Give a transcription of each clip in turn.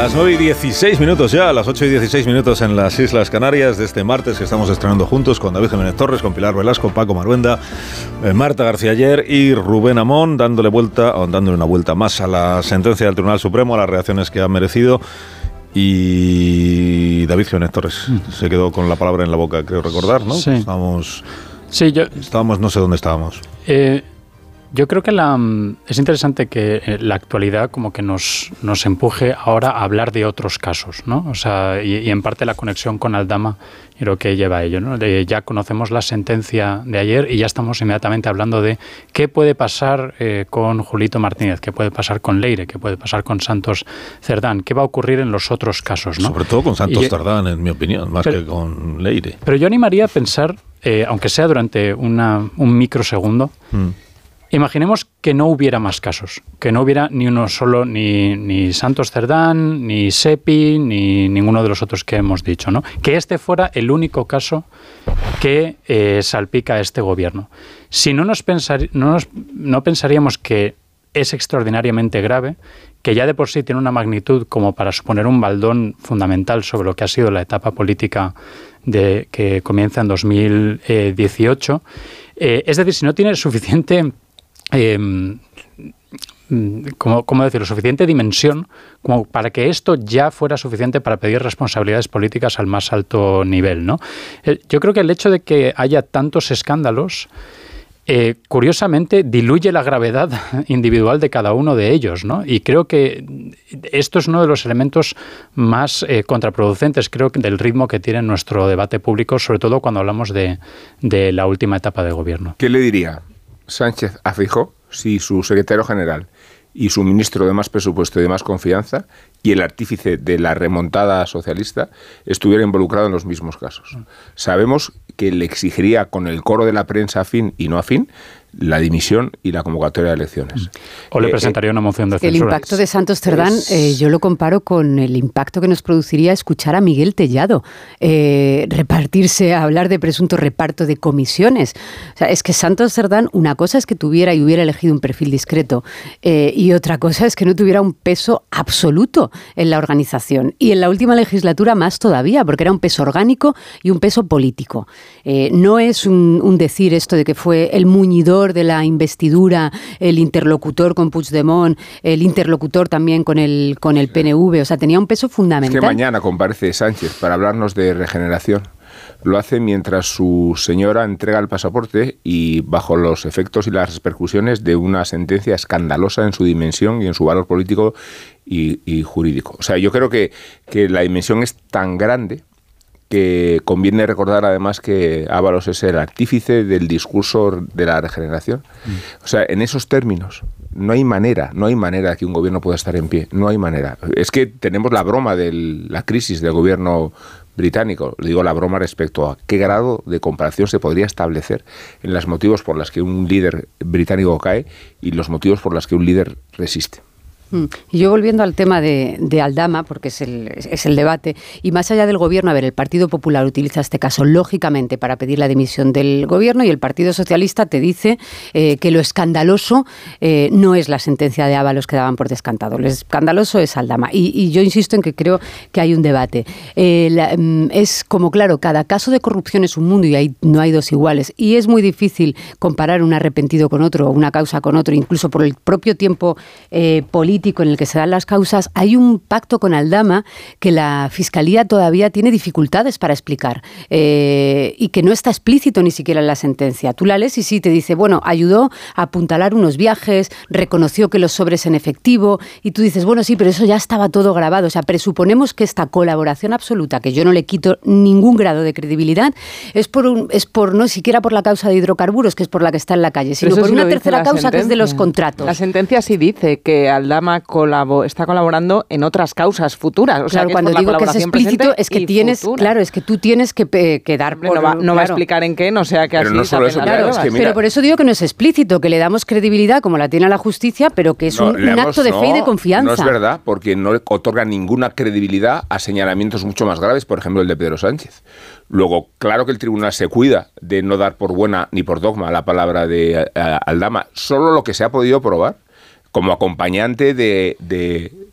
Las 9:16 ya, las 8:16 en las Islas Canarias de este martes que estamos estrenando juntos con David Jiménez Torres, con Pilar Velasco, Paco Maruenda, Marta García Aller y Rubén Amón, dándole una vuelta más a la sentencia del Tribunal Supremo, a las reacciones que ha merecido. Y David Jiménez Torres se quedó con la palabra en la boca, creo recordar, ¿no? Sí. Estábamos, no sé dónde estábamos. Yo creo que es interesante que la actualidad como que nos empuje ahora a hablar de otros casos, ¿no? O sea, y en parte la conexión con Aldama creo que lleva a ello, ¿no? Ya conocemos la sentencia de ayer y ya estamos inmediatamente hablando de qué puede pasar con Julito Martínez, qué puede pasar con Leire, qué puede pasar con Santos Cerdán, qué va a ocurrir en los otros casos, ¿no? Sobre todo con Santos Cerdán, en mi opinión, más que con Leire. Pero yo animaría a pensar, aunque sea durante un microsegundo, imaginemos que no hubiera más casos, que no hubiera ni uno solo, ni Santos Cerdán, ni Sepi, ni ninguno de los otros que hemos dicho, ¿no? Que este fuera el único caso que salpica a este gobierno. Si no pensaríamos que es extraordinariamente grave, que ya de por sí tiene una magnitud como para suponer un baldón fundamental sobre lo que ha sido la etapa política que comienza en 2018. Es decir, si no tiene suficiente... ¿cómo decirlo? Suficiente dimensión como para que esto ya fuera suficiente para pedir responsabilidades políticas al más alto nivel, ¿no? Yo creo que el hecho de que haya tantos escándalos curiosamente diluye la gravedad individual de cada uno de ellos, ¿no? Y creo que esto es uno de los elementos más contraproducentes, creo, del ritmo que tiene nuestro debate público, sobre todo cuando hablamos de la última etapa de gobierno. ¿Qué le diría Sánchez a Feijóo si su secretario general y su ministro de más presupuesto y de más confianza y el artífice de la remontada socialista estuviera involucrado en los mismos casos? Sabemos que le exigiría con el coro de la prensa afín y no afín la dimisión y la convocatoria de elecciones. O le presentaría una moción de censura. El impacto de Santos Cerdán yo lo comparo con el impacto que nos produciría escuchar a Miguel Tellado hablar de presunto reparto de comisiones. O sea, es que Santos Cerdán, una cosa es que tuviera y hubiera elegido un perfil discreto y otra cosa es que no tuviera un peso absoluto en la organización. Y en la última legislatura más todavía, porque era un peso orgánico y un peso político. No es un decir esto de que fue el muñidor de la investidura, el interlocutor con Puigdemont, el interlocutor también con el PNV, o sea, tenía un peso fundamental. Es que mañana comparece Sánchez para hablarnos de regeneración. Lo hace mientras su señora entrega el pasaporte y bajo los efectos y las repercusiones de una sentencia escandalosa en su dimensión y en su valor político y jurídico. O sea, yo creo que la dimensión es tan grande que conviene recordar además que Ábalos es el artífice del discurso de la regeneración. O sea, en esos términos no hay manera que un gobierno pueda estar en pie, no hay manera. Es que tenemos la broma de la crisis del gobierno británico, le digo la broma respecto a qué grado de comparación se podría establecer en los motivos por los que un líder británico cae y los motivos por los que un líder resiste. Y yo volviendo al tema de Aldama, porque es el debate, y más allá del gobierno, a ver, el Partido Popular utiliza este caso lógicamente para pedir la dimisión del gobierno y el Partido Socialista te dice que lo escandaloso no es la sentencia de Ábalos que daban por descantado, lo escandaloso es Aldama. Y yo insisto en que creo que hay un debate. Es como, claro, cada caso de corrupción es un mundo y no hay dos iguales. Y es muy difícil comparar un arrepentido con otro, una causa con otro, incluso por el propio tiempo político en el que se dan las causas. Hay un pacto con Aldama que la Fiscalía todavía tiene dificultades para explicar y que no está explícito ni siquiera en la sentencia. Tú la lees y sí te dice, bueno, ayudó a apuntalar unos viajes, reconoció que los sobres en efectivo y tú dices, bueno, sí, pero eso ya estaba todo grabado. O sea, presuponemos que esta colaboración absoluta, que yo no le quito ningún grado de credibilidad, es por no siquiera por la causa de hidrocarburos, que es por la que está en la calle, sino por una tercera causa que es de los contratos. La sentencia sí dice que Aldama está colaborando en otras causas futuras. O sea, claro, cuando digo que es explícito es que tienes, futura. Claro, es que tú tienes que dar por... No va a explicar en qué, no sea que pero así no solo eso, claro, es que mira, pero por eso digo que no es explícito, que le damos credibilidad como la tiene a la justicia, pero que es un acto de fe y de confianza. No es verdad, porque no le otorga ninguna credibilidad a señalamientos mucho más graves, por ejemplo el de Pedro Sánchez. Luego, claro que el tribunal se cuida de no dar por buena ni por dogma la palabra de Aldama, solo lo que se ha podido probar como acompañante de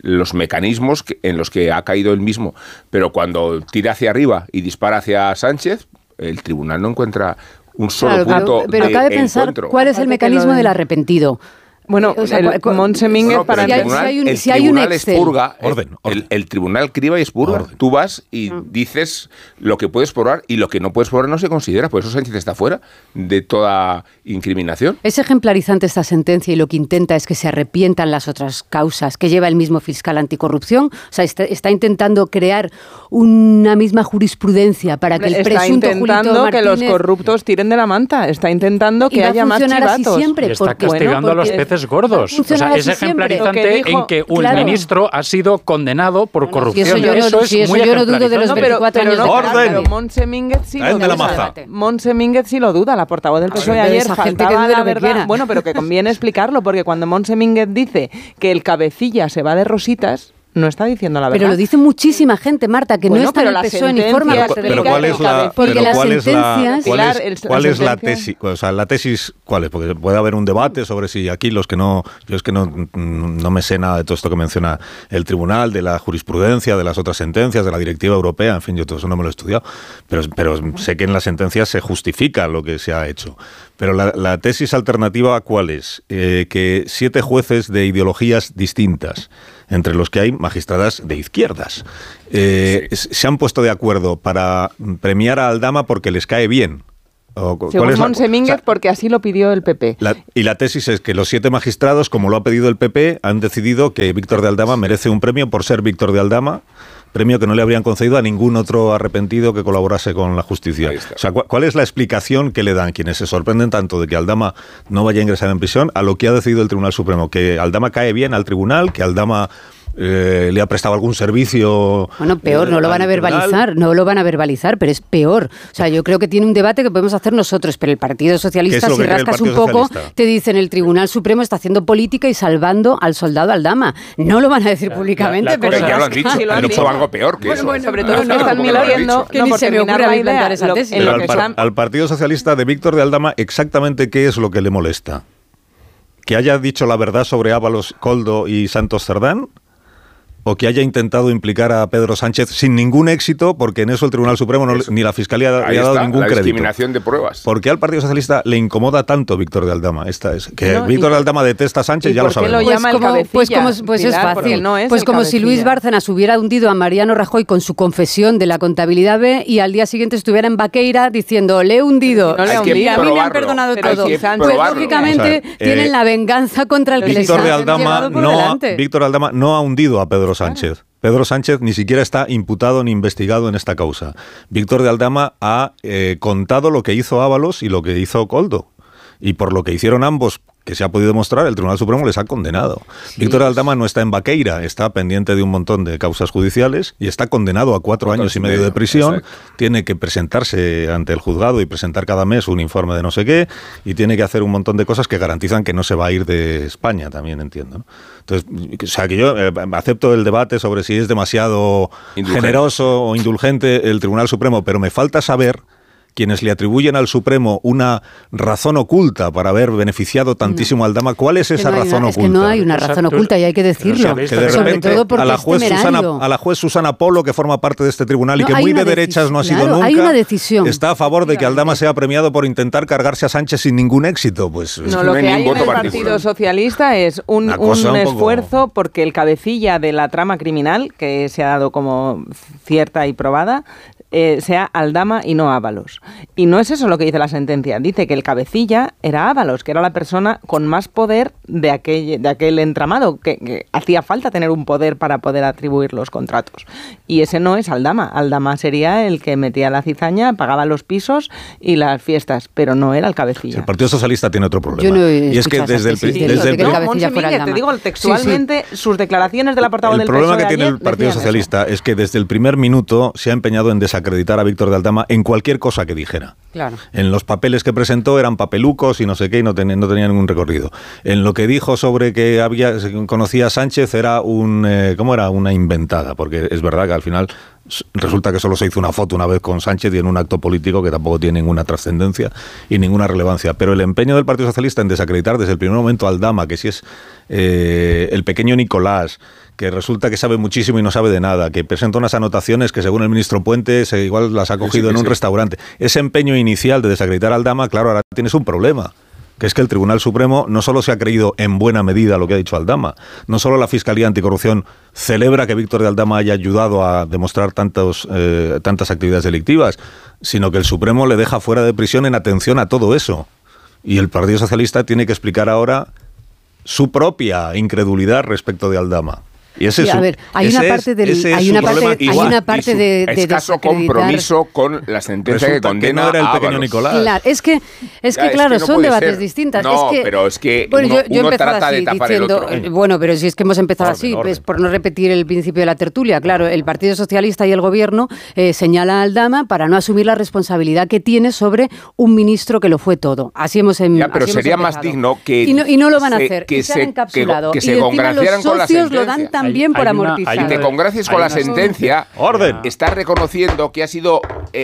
los mecanismos en los que ha caído él mismo. Pero cuando tira hacia arriba y dispara hacia Sánchez, el tribunal no encuentra un solo punto pero cabe pensar encuentro. ¿Cuál es el mecanismo del arrepentido? Bueno, O sea, Montse Mínguez para el tribunal expurga, el tribunal criba y expurga. Tú vas y dices lo que puedes probar y lo que no puedes probar no se considera. Por eso Sánchez está fuera de toda incriminación. Es ejemplarizante esta sentencia y lo que intenta es que se arrepientan las otras causas que lleva el mismo fiscal anticorrupción. O sea, está intentando crear una misma jurisprudencia para que el presunto Julito Martínez... Está intentando que los corruptos tiren de la manta. Está intentando que haya más chivatos. Y está castigando a los peces gordos. O sea, es ejemplarizante en que un ministro ha sido condenado por corrupción. Eso es muy yo no dudo de los 24 años de ¡Orden! Pero Montse Mínguez sí lo duda. Montse Mínguez sí lo duda. La portavoz del PSOE ayer faltaba la verdad. Bueno, pero que conviene explicarlo, porque cuando Montse Mínguez dice que el cabecilla se va de rositas, no está diciendo la verdad. Pero lo dice muchísima gente, Marta, que no está en el PSOE ni forma parte del ¿cuál es la porque las sentencias... ¿Cuál es la tesis? O sea, la tesis, ¿cuál es? Porque puede haber un debate sobre si aquí los que no... Yo es que no me sé nada de todo esto que menciona el tribunal, de la jurisprudencia, de las otras sentencias, de la directiva europea, en fin, yo todo eso no me lo he estudiado, pero sé que en las sentencias se justifica lo que se ha hecho. Pero la tesis alternativa, ¿cuál es? Que 7 jueces de ideologías distintas, entre los que hay magistradas de izquierdas, se han puesto de acuerdo para premiar a Aldama porque les cae bien. Según Montse Mínguez, porque así lo pidió el PP. Y la tesis es que los 7 magistrados, como lo ha pedido el PP, han decidido que Víctor de Aldama merece un premio por ser Víctor de Aldama, premio que no le habrían concedido a ningún otro arrepentido que colaborase con la justicia. O sea, ¿cuál es la explicación que le dan quienes se sorprenden tanto de que Aldama no vaya a ingresar en prisión a lo que ha decidido el Tribunal Supremo? Que Aldama cae bien al tribunal, que Aldama le ha prestado algún servicio. Bueno, peor, no lo van a verbalizar, pero es peor. O sea, yo creo que tiene un debate que podemos hacer nosotros, pero el Partido Socialista, si rascas un poco, te dicen el Tribunal Supremo está haciendo política y salvando al soldado Aldama. No lo van a decir públicamente, pero ya lo han dicho, han dicho algo peor que eso. Sobre todo es que están mintiendo, que ni se me ocurre inventar esa tesis. Al Partido Socialista de Víctor de Aldama, exactamente qué es lo que le molesta. ¿Que haya dicho la verdad sobre Ábalos, Koldo y Santos Cerdán? ¿O que haya intentado implicar a Pedro Sánchez sin ningún éxito, porque en eso el Tribunal Supremo ni la Fiscalía le ha dado ningún crédito? Discriminación de pruebas. ¿Por qué al Partido Socialista le incomoda tanto Víctor de Aldama? Víctor de Aldama detesta a Sánchez, ya lo sabemos. Lo llama pues es fácil. Pues como si Luis Bárcenas hubiera hundido a Mariano Rajoy con su confesión de la contabilidad B y al día siguiente estuviera en Baqueira diciendo, le he hundido, y a mí me han perdonado todo. Pues lógicamente tienen la venganza contra el que les han llevado por delante. Víctor de Aldama no ha hundido a Pedro Sánchez. Pedro Sánchez ni siquiera está imputado ni investigado en esta causa. Víctor de Aldama ha contado lo que hizo Ábalos y lo que hizo Koldo. Y por lo que hicieron ambos, que se ha podido demostrar, el Tribunal Supremo les ha condenado. Sí, Víctor de Aldama no está en Baqueira, está pendiente de un montón de causas judiciales y está condenado a 4 años y medio de prisión. Exacto. Tiene que presentarse ante el juzgado y presentar cada mes un informe de no sé qué y tiene que hacer un montón de cosas que garantizan que no se va a ir de España, también entiendo, ¿no? Entonces, o sea, que yo acepto el debate sobre si es demasiado generoso o indulgente el Tribunal Supremo, pero me falta saber quienes le atribuyen al Supremo una razón oculta para haber beneficiado tantísimo a Aldama. ¿Cuál es esa razón oculta? Es que no hay una razón oculta y hay que decirlo. Que de repente, todo porque a la juez Susana Polo, que forma parte de este tribunal y que muy de derechas no ha sido nunca, hay una decisión. Está a favor de que Aldama sea premiado por intentar cargarse a Sánchez sin ningún éxito. Pues no, lo que hay en el Partido Socialista es un esfuerzo porque el cabecilla de la trama criminal, que se ha dado como cierta y probada, sea Aldama y no Ábalos. Y no es eso lo que dice la sentencia. Dice que el cabecilla era Ábalos, que era la persona con más poder de aquel entramado, que hacía falta tener un poder para poder atribuir los contratos. Y ese no es Aldama. Aldama sería el que metía la cizaña, pagaba los pisos y las fiestas, pero no era el cabecilla. El Partido Socialista tiene otro problema. Y es que desde el te digo textualmente sus declaraciones de la portavoz del PSOE. El problema que tiene el Partido Socialista es que desde el primer minuto se ha empeñado en desacreditar a Víctor de Aldama en cualquier cosa que dijera. Claro. En los papeles que presentó eran papelucos y no sé qué, y no tenía ningún recorrido. En lo que dijo sobre que conocía a Sánchez era una inventada, porque es verdad que al final resulta que solo se hizo una foto una vez con Sánchez y en un acto político que tampoco tiene ninguna trascendencia y ninguna relevancia. Pero el empeño del Partido Socialista en desacreditar desde el primer momento a Aldama, que si es el pequeño Nicolás, que resulta que sabe muchísimo y no sabe de nada, que presenta unas anotaciones que según el ministro Puente igual las ha cogido en un restaurante. Ese empeño inicial de desacreditar a Aldama, claro, ahora tienes un problema, que es que el Tribunal Supremo no solo se ha creído en buena medida lo que ha dicho Aldama, no solo la Fiscalía Anticorrupción celebra que Víctor de Aldama haya ayudado a demostrar tantas actividades delictivas, sino que el Supremo le deja fuera de prisión en atención a todo eso. Y el Partido Socialista tiene que explicar ahora su propia incredulidad respecto de Aldama. Y ese sí, a ver, hay una parte de escaso compromiso con la sentencia que condena no era el a pequeño Ábalos. Nicolás. Claro, es que no son debates distintas. No, es que, pero es que bueno, yo uno empezaba trata así, de tapar diciendo, el otro. Bueno, pero si es que hemos empezado así, pues por no repetir el principio de la tertulia, claro, el Partido Socialista y el Gobierno señalan a Aldama para no asumir la responsabilidad que tiene sobre un ministro que lo fue todo. Así hemos empezado. Pero sería más digno que... Y no lo van a hacer, que se han encapsulado. Que se congraciaran con la sentencia. Los socios lo dan también por amortizar. Y te congracies con la sentencia. Orden. Está reconociendo que ha sido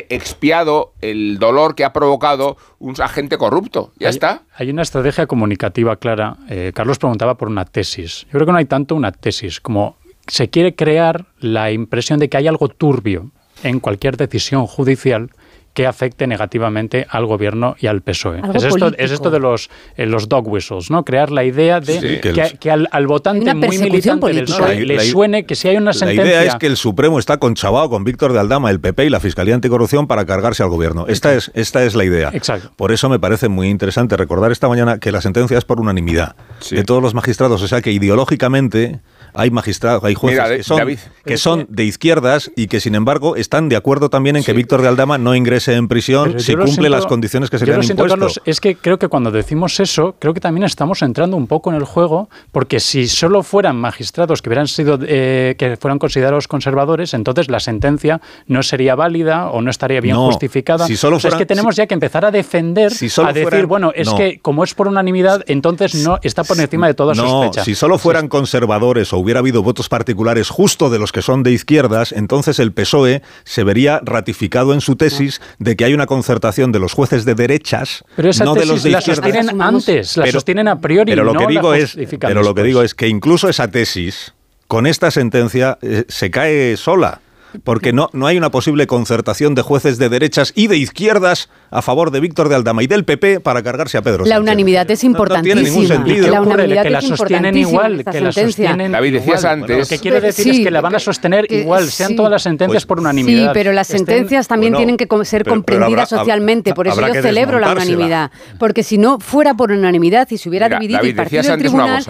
expiado el dolor que ha provocado un agente corrupto. Ya está. Hay una estrategia comunicativa clara. Carlos preguntaba por una tesis. Yo creo que no hay tanto una tesis como se quiere crear la impresión de que hay algo turbio en cualquier decisión judicial que afecte negativamente al gobierno y al PSOE. Es esto de los dog whistles, ¿no? Crear la idea de que al votante muy militante del PSOE le suene que si hay una sentencia... La idea es que el Supremo está conchavado con Víctor de Aldama, el PP y la Fiscalía Anticorrupción para cargarse al gobierno. Esta es la idea. Exacto. Por eso me parece muy interesante recordar esta mañana que la sentencia es por unanimidad de todos los magistrados. O sea que ideológicamente hay magistrados, hay jueces que son de izquierdas y que sin embargo están de acuerdo también en que Víctor de Aldama no ingrese en prisión si cumple las condiciones que se le han impuesto. Carlos, es que creo que cuando decimos eso, creo que también estamos entrando un poco en el juego, porque si solo fueran magistrados que hubieran sido que fueran considerados conservadores, entonces la sentencia no sería válida o no estaría bien justificada. Si solo fueran, es que tenemos ya que empezar a defender, a decir, que como es por unanimidad, entonces no está por encima de toda sospecha. Si solo fueran conservadores o hubiera habido votos particulares justo de los que son de izquierdas, entonces el PSOE se vería ratificado en su tesis de que hay una concertación de los jueces de derechas, pero esa no tesis de los de izquierdas. La sostienen antes, la sostienen a priori, pero lo que digo lo que digo es que incluso esa tesis, con esta sentencia, se cae sola. Porque no hay una posible concertación de jueces de derechas y de izquierdas a favor de Víctor de Aldama y del PP para cargarse a Pedro Sánchez. La unanimidad es importantísima. No tiene ningún sentido. La unanimidad que la sostienen igual, que la sostienen. David, decías antes. Lo que quiero decir es que la van a sostener igual, sean todas las sentencias por unanimidad. Sí, pero las sentencias también tienen que ser comprendidas socialmente. Por eso yo celebro la unanimidad. Porque si no fuera por unanimidad y se hubiera dividido David, el partido del tribunal,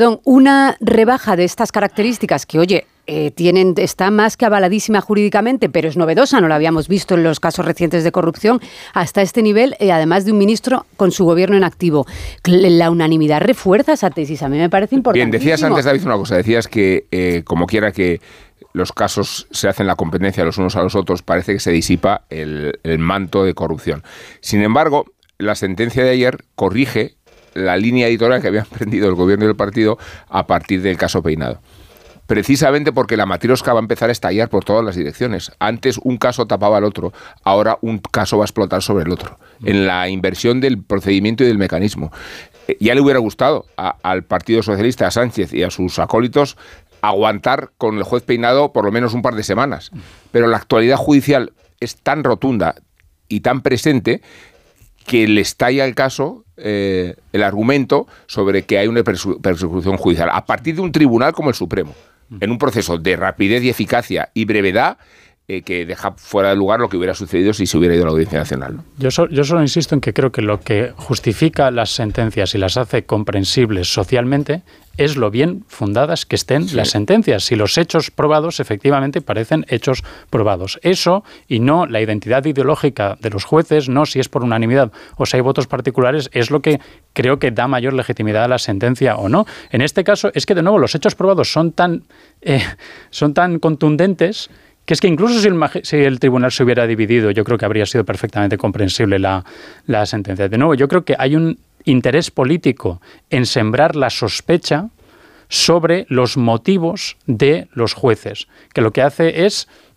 una rebaja de estas características que, oye, está más que avaladísima jurídicamente, pero es novedosa, no la habíamos visto en los casos recientes de corrupción hasta este nivel, además de un ministro con su gobierno en activo. La unanimidad refuerza esa tesis, a mí me parece importantísimo. Bien, decías antes, David, una cosa, decías que como quiera que los casos se hacen la competencia los unos a los otros, parece que se disipa el manto de corrupción. Sin embargo, la sentencia de ayer corrige la línea editorial que había emprendido el gobierno y el partido a partir del caso Peinado. Precisamente porque la matrioska va a empezar a estallar por todas las direcciones. Antes un caso tapaba al otro, ahora un caso va a explotar sobre el otro. En la inversión del procedimiento y del mecanismo. Ya le hubiera gustado al Partido Socialista, a Sánchez y a sus acólitos aguantar con el juez Peinado por lo menos un par de semanas. Pero la actualidad judicial es tan rotunda y tan presente que le estalla el caso, el argumento sobre que hay una persecución judicial a partir de un tribunal como el Supremo, en un proceso de rapidez y eficacia y brevedad que deja fuera de lugar lo que hubiera sucedido si se hubiera ido a la Audiencia Nacional, ¿no? Yo solo insisto en que creo que lo que justifica las sentencias y las hace comprensibles socialmente es lo bien fundadas que estén las sentencias. Si los hechos probados efectivamente parecen hechos probados. Eso, y no la identidad ideológica de los jueces, no si es por unanimidad o si hay votos particulares, es lo que creo que da mayor legitimidad a la sentencia o no. En este caso es que, de nuevo, los hechos probados son tan contundentes que es que incluso si el tribunal se hubiera dividido, yo creo que habría sido perfectamente comprensible la sentencia. De nuevo, yo creo que hay un interés político en sembrar la sospecha sobre los motivos de los jueces, que lo que hace es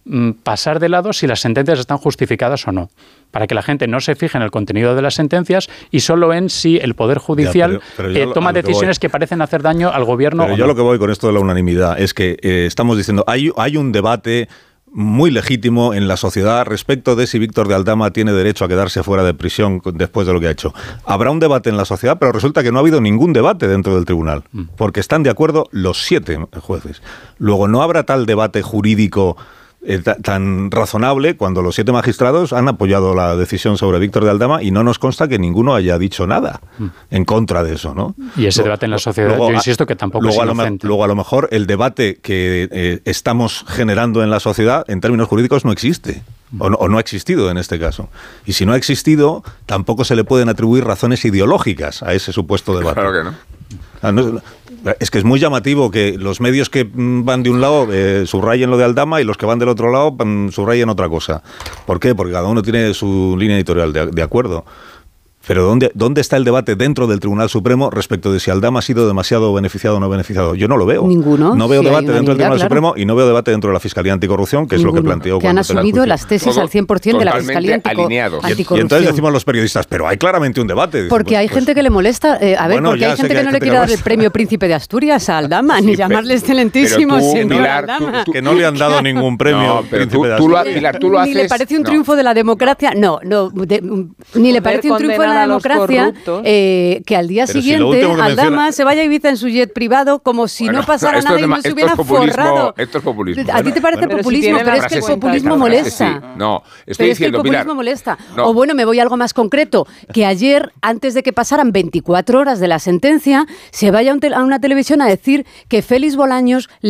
pasar de lado si las sentencias están justificadas o no, para que la gente no se fije en el contenido de las sentencias y solo en si el Poder Judicial toma decisiones que parecen hacer daño al gobierno. Pero yo lo que voy con esto de la unanimidad es que estamos diciendo, hay un debate muy legítimo en la sociedad respecto de si Víctor de Aldama tiene derecho a quedarse fuera de prisión después de lo que ha hecho. Habrá un debate en la sociedad, pero resulta que no ha habido ningún debate dentro del tribunal, porque están de acuerdo los 7 jueces. Luego no habrá tal debate jurídico tan razonable cuando los 7 magistrados han apoyado la decisión sobre Víctor de Aldama y no nos consta que ninguno haya dicho nada en contra de eso, ¿no? Y ese debate en la sociedad, yo insisto que tampoco es inocente. Luego a lo mejor el debate que estamos generando en la sociedad en términos jurídicos no existe. O no ha existido en este caso. Y si no ha existido, tampoco se le pueden atribuir razones ideológicas a ese supuesto debate. Claro que no. Es que es muy llamativo que los medios que van de un lado subrayen lo de Aldama y los que van del otro lado subrayen otra cosa. ¿Por qué? Porque cada uno tiene su línea editorial, de acuerdo. Pero ¿dónde está el debate dentro del Tribunal Supremo respecto de si Aldama ha sido demasiado beneficiado o no beneficiado? Yo no lo veo. Ninguno. No veo debate dentro del Tribunal Supremo y no veo debate dentro de la Fiscalía Anticorrupción, que es lo que planteó. Que han asumido las tesis al 100% de la Fiscalía Anticorrupción. Y entonces decimos los periodistas, pero hay claramente un debate. Porque hay gente que le molesta. Porque hay gente que no le quiere dar el premio Príncipe de Asturias a Aldama, ni llamarle excelentísimo señor Aldama. Que no le han dado ningún premio Príncipe de Asturias. Pilar, tú lo haces. Ni le parece un triunfo de la democracia. Ni le parece un triunfo de la democracia. Que al día siguiente Aldama se vaya a Ibiza en su jet privado como si no pasara nada y no se hubiera forrado. Esto es populismo. A ti te parece populismo, pero es que el populismo molesta. No, estoy diciendo, Pilar. El populismo molesta. O bueno, me voy a algo más concreto, que ayer, antes de que pasaran 24 horas de la sentencia, se vaya a una televisión a decir que Félix Bolaños